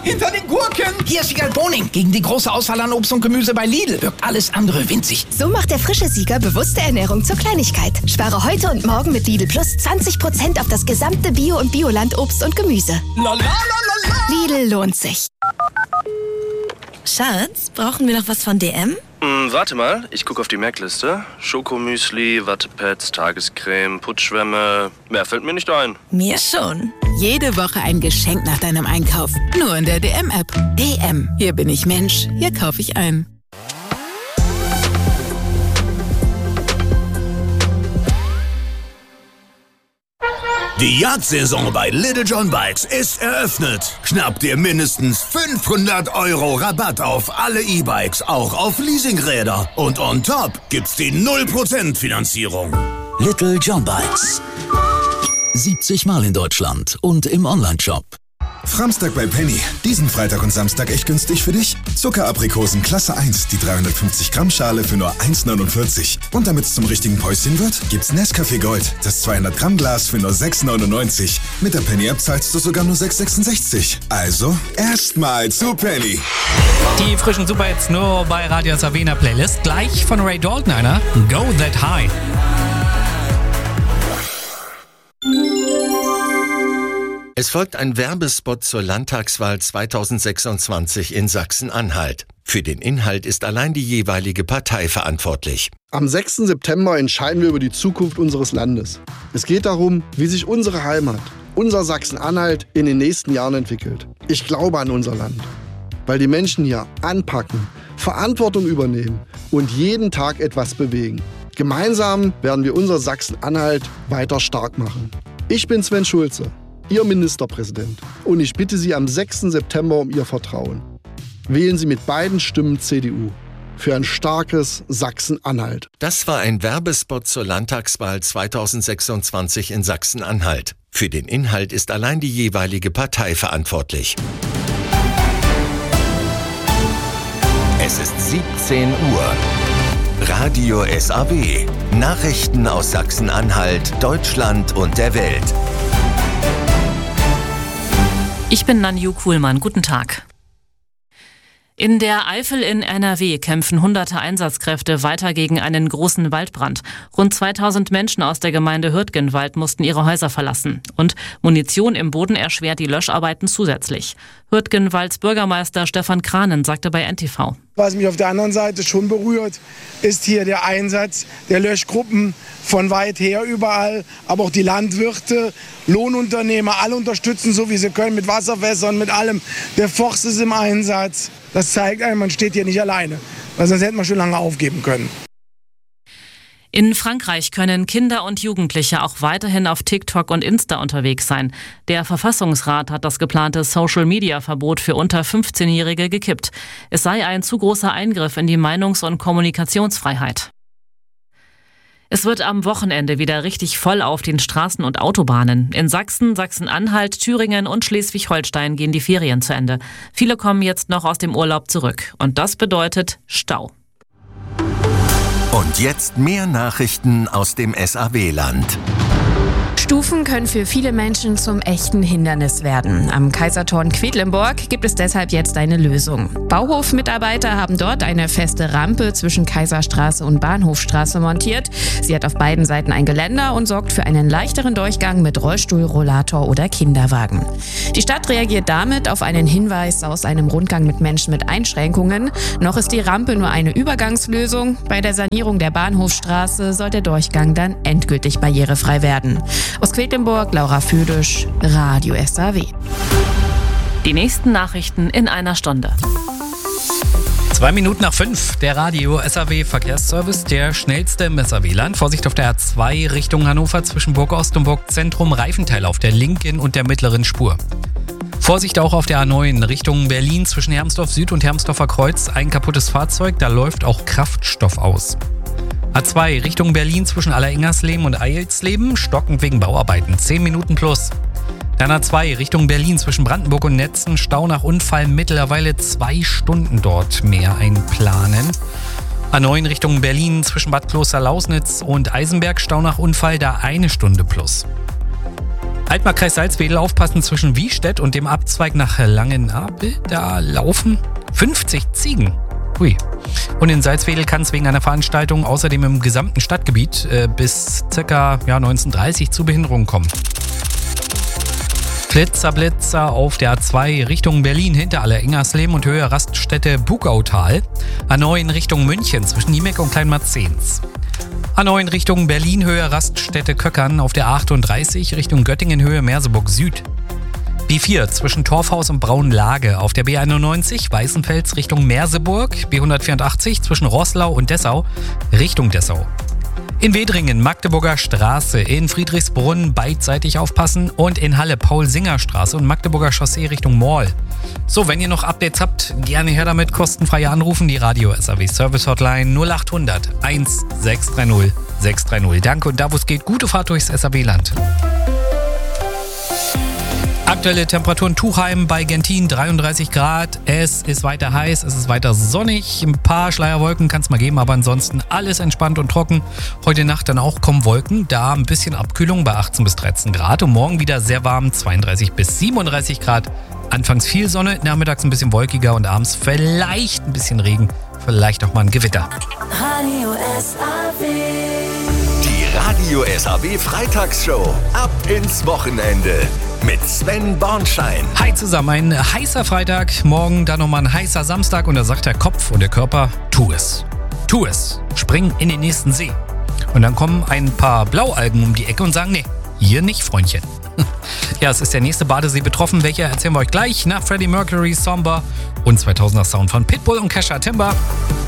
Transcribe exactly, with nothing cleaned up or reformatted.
hinter den Gurken. Hier ist Sieger Boning. Gegen die große Auswahl an Obst und Gemüse bei Lidl wirkt alles andere winzig. So macht der frische Sieger bewusste Ernährung zur Kleinigkeit. Spare heute und morgen mit Lidl Plus zwanzig Prozent auf das gesamte Bio- und Bioland-Obst und Gemüse. La, la, la, la, la. Lidl lohnt sich. Schatz, brauchen wir noch was von D M? Hm, warte mal, ich gucke auf die Merkliste. Schokomüsli, Wattepads, Tagescreme, Putzschwämme. Mehr fällt mir nicht ein. Mir schon. Jede Woche ein Geschenk nach deinem Einkauf. Nur in der D M-App. D M. Hier bin ich Mensch. Hier kaufe ich ein. Die Jagdsaison bei Little John Bikes ist eröffnet. Schnapp dir mindestens fünfhundert Euro Rabatt auf alle E-Bikes, auch auf Leasingräder. Und on top gibt's die null Prozent Finanzierung. Little John Bikes. siebzig Mal in Deutschland und im Onlineshop. Framstag bei Penny. Diesen Freitag und Samstag echt günstig für dich? Zuckeraprikosen Klasse eins, die dreihundertfünfzig Gramm Schale für nur eins neunundvierzig. Und damit es zum richtigen Päuschen wird, gibt's Nescafé Gold, das zweihundert Gramm Glas für nur sechs neunundneunzig. Mit der Penny-App zahlst du sogar nur sechs sechsundsechzig. Also, erstmal zu Penny. Die frischen Superhits nur bei Radio S A W in der Playlist. Gleich von Ray Dalton einer. Go That High. Es folgt ein Werbespot zur Landtagswahl zweitausendsechsundzwanzig in Sachsen-Anhalt. Für den Inhalt ist allein die jeweilige Partei verantwortlich. Am sechsten September entscheiden wir über die Zukunft unseres Landes. Es geht darum, wie sich unsere Heimat, unser Sachsen-Anhalt, in den nächsten Jahren entwickelt. Ich glaube an unser Land, weil die Menschen hier anpacken, Verantwortung übernehmen und jeden Tag etwas bewegen. Gemeinsam werden wir unser Sachsen-Anhalt weiter stark machen. Ich bin Sven Schulze, Ihr Ministerpräsident. Und ich bitte Sie am sechsten September um Ihr Vertrauen. Wählen Sie mit beiden Stimmen C D U für ein starkes Sachsen-Anhalt. Das war ein Werbespot zur Landtagswahl zweitausendsechsundzwanzig in Sachsen-Anhalt. Für den Inhalt ist allein die jeweilige Partei verantwortlich. Es ist siebzehn Uhr. Radio S A W. Nachrichten aus Sachsen-Anhalt, Deutschland und der Welt. Ich bin Nanju Kuhlmann. Guten Tag. In der Eifel in N R W kämpfen hunderte Einsatzkräfte weiter gegen einen großen Waldbrand. Rund zweitausend Menschen aus der Gemeinde Hürtgenwald mussten ihre Häuser verlassen. Und Munition im Boden erschwert die Löscharbeiten zusätzlich. Hürtgenwalds Bürgermeister Stefan Kranen sagte bei N T V. Was mich auf der anderen Seite schon berührt, ist hier der Einsatz der Löschgruppen von weit her überall. Aber auch die Landwirte, Lohnunternehmer, alle unterstützen so, wie sie können, mit Wasserfässern, mit allem. Der Forst ist im Einsatz. Das zeigt einem, man steht hier nicht alleine, weil sonst hätten wir schon lange aufgeben können. In Frankreich können Kinder und Jugendliche auch weiterhin auf TikTok und Insta unterwegs sein. Der Verfassungsrat hat das geplante Social-Media-Verbot für unter fünfzehnjährige gekippt. Es sei ein zu großer Eingriff in die Meinungs- und Kommunikationsfreiheit. Es wird am Wochenende wieder richtig voll auf den Straßen und Autobahnen. In Sachsen, Sachsen-Anhalt, Thüringen und Schleswig-Holstein gehen die Ferien zu Ende. Viele kommen jetzt noch aus dem Urlaub zurück. Und das bedeutet Stau. Und jetzt mehr Nachrichten aus dem S A W-Land. Stufen können für viele Menschen zum echten Hindernis werden. Am Kaisertor in Quedlinburg gibt es deshalb jetzt eine Lösung. Bauhofmitarbeiter haben dort eine feste Rampe zwischen Kaiserstraße und Bahnhofstraße montiert. Sie hat auf beiden Seiten ein Geländer und sorgt für einen leichteren Durchgang mit Rollstuhl, Rollator oder Kinderwagen. Die Stadt reagiert damit auf einen Hinweis aus einem Rundgang mit Menschen mit Einschränkungen. Noch ist die Rampe nur eine Übergangslösung. Bei der Sanierung der Bahnhofstraße soll der Durchgang dann endgültig barrierefrei werden. Aus Quedlinburg, Laura Füdisch, Radio S A W. Die nächsten Nachrichten in einer Stunde. Zwei Minuten nach fünf, der Radio S A W Verkehrsservice, der schnellste im S A W-Land. Vorsicht auf der A zwei Richtung Hannover zwischen Burg Ost und Burg Zentrum, Reifenteil auf der linken und der mittleren Spur. Vorsicht auch auf der A neun Richtung Berlin zwischen Hermsdorf Süd und Hermsdorfer Kreuz, ein kaputtes Fahrzeug, da läuft auch Kraftstoff aus. A zwei Richtung Berlin zwischen Alleringers-Leben und Eilsleben, stockend wegen Bauarbeiten, zehn Minuten plus. Dann A zwei Richtung Berlin zwischen Brandenburg und Netzen, Stau nach Unfall, mittlerweile zwei Stunden dort mehr einplanen. A neun Richtung Berlin zwischen Bad Klosterlausnitz und Eisenberg, Stau nach Unfall, da eine Stunde plus. Altmark-Kreis Salzwedel, aufpassen zwischen Wiestädt und dem Abzweig nach Langenabel. Da laufen fünfzig Ziegen. Hui. Und in Salzwedel kann es wegen einer Veranstaltung außerdem im gesamten Stadtgebiet äh, bis ca. Ja, neunzehn Uhr dreißig zu Behinderungen kommen. Blitzer, Blitzer auf der A zwei Richtung Berlin hinter Aller-Ingersleben und Höhe Raststätte Bugautal. A neun Richtung München zwischen Niemek und Kleinmarzens. A neun Richtung Berlin Höhe Raststätte Köckern auf der A achtunddreißig Richtung Göttingen Höhe Merseburg Süd. B vier zwischen Torfhaus und Braunlage auf der B einundneunzig Weißenfels Richtung Merseburg, B hundertvierundachtzig zwischen Roßlau und Dessau Richtung Dessau. In Wedringen Magdeburger Straße, in Friedrichsbrunn beidseitig aufpassen und in Halle Paul-Singer-Straße und Magdeburger Chaussee Richtung Mall. So, wenn ihr noch Updates habt, gerne her damit, kostenfrei anrufen, die Radio S A W Service Hotline null achthundert sechshundertsechzig sechshundertdreißig. Danke und da wo es geht, gute Fahrt durchs S A W-Land. Aktuelle Temperaturen Tuchheim bei Gentin dreiunddreißig Grad. Es ist weiter heiß, es ist weiter sonnig. Ein paar Schleierwolken kann es mal geben, aber ansonsten alles entspannt und trocken. Heute Nacht dann auch kommen Wolken, da ein bisschen Abkühlung bei achtzehn bis dreizehn Grad. Und morgen wieder sehr warm, zweiunddreißig bis siebenunddreißig Grad. Anfangs viel Sonne, nachmittags ein bisschen wolkiger und abends vielleicht ein bisschen Regen, vielleicht auch mal ein Gewitter. Radio S A W. Die Radio S A W Freitagsshow. Ab ins Wochenende. Mit Sven Bornschein. Hi zusammen, ein heißer Freitag, morgen dann nochmal ein heißer Samstag und da sagt der Kopf und der Körper, tu es. Tu es. Spring in den nächsten See. Und dann kommen ein paar Blaualgen um die Ecke und sagen, nee, hier nicht, Freundchen. Ja, es ist der nächste Badesee betroffen. Welcher erzählen wir euch gleich nach Freddie Mercury, Somber und zweitausender Sound von Pitbull und Kesha Timber.